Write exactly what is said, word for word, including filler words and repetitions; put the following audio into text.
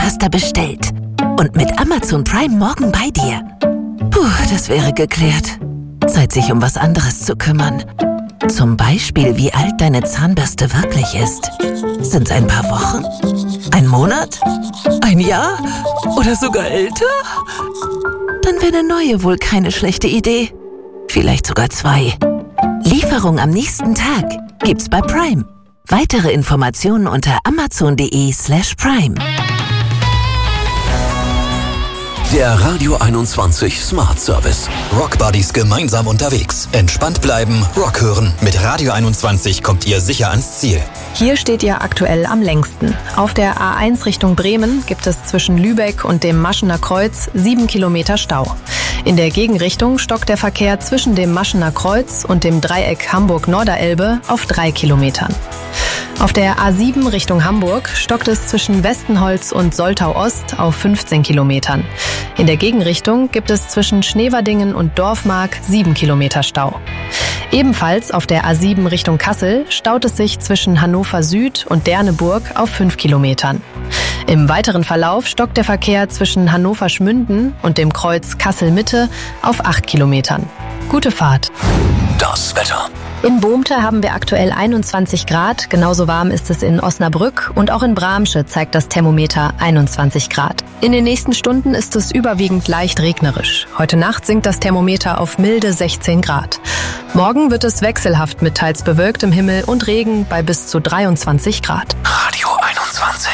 Zahnpasta bestellt. Und mit Amazon Prime morgen bei dir. Puh, das wäre geklärt. Zeit, sich um was anderes zu kümmern. Zum Beispiel, wie alt deine Zahnbürste wirklich ist. Sind's ein paar Wochen? Ein Monat? Ein Jahr? Oder sogar älter? Dann wäre eine neue wohl keine schlechte Idee. Vielleicht sogar zwei. Lieferung am nächsten Tag gibt's bei Prime. Weitere Informationen unter amazon.de slash prime. Der Radio einundzwanzig Smart Service. Rock Buddies gemeinsam unterwegs. Entspannt bleiben, Rock hören. Mit Radio einundzwanzig kommt ihr sicher ans Ziel. Hier steht ihr aktuell am längsten. Auf der A eins Richtung Bremen gibt es zwischen Lübeck und dem Maschener Kreuz sieben Kilometer Stau. In der Gegenrichtung stockt der Verkehr zwischen dem Maschener Kreuz und dem Dreieck Hamburg-Norderelbe auf drei Kilometern. Auf der A sieben Richtung Hamburg stockt es zwischen Westenholz und Soltau-Ost auf fünfzehn Kilometern. In der Gegenrichtung gibt es zwischen Schneverdingen und Dorfmark sieben Kilometer Stau. Ebenfalls auf der A sieben Richtung Kassel staut es sich zwischen Hannover Süd und Derneburg auf fünf Kilometern. Im weiteren Verlauf stockt der Verkehr zwischen Hannover-Schmünden und dem Kreuz Kassel-Mitte auf acht Kilometern. Gute Fahrt. Das Wetter. In Bohmte haben wir aktuell einundzwanzig Grad, genauso warm ist es in Osnabrück und auch in Bramsche zeigt das Thermometer einundzwanzig Grad. In den nächsten Stunden ist es überwiegend leicht regnerisch. Heute Nacht sinkt das Thermometer auf milde sechzehn Grad. Morgen wird es wechselhaft mit teils bewölktem Himmel und Regen bei bis zu dreiundzwanzig Grad. Radio einundzwanzig.